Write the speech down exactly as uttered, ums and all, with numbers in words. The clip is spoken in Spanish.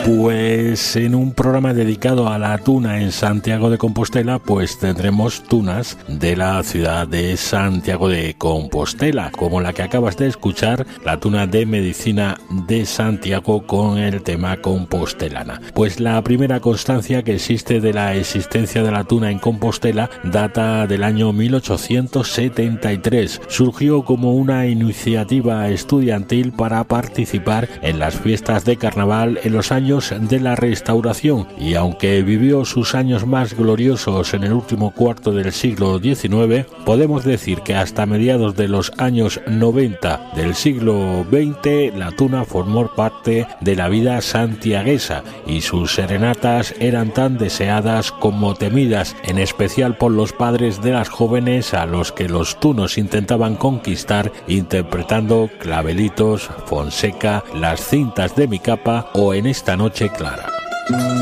Pues en un programa dedicado a la tuna en Santiago de Compostela, pues tendremos tunas de la ciudad de Santiago de Compostela, como la que acabas de escuchar, la tuna de medicina de Santiago con el tema compostelana. Pues la primera constancia que existe de la existencia de la tuna en Compostela data del año mil ochocientos setenta y tres. Surgió como una iniciativa estudiantil para participar en las fiestas de carnaval en los años de la Restauración, y aunque vivió sus años más gloriosos en el último cuarto del siglo diecinueve, podemos decir que hasta mediados de los años noventa del siglo veinte la tuna formó parte de la vida santiaguesa y sus serenatas eran tan deseadas como temidas, en especial por los padres de las jóvenes a los que los tunos intentaban conquistar interpretando Clavelitos, Fonseca, Las cintas de mi capa o En esta noche clara.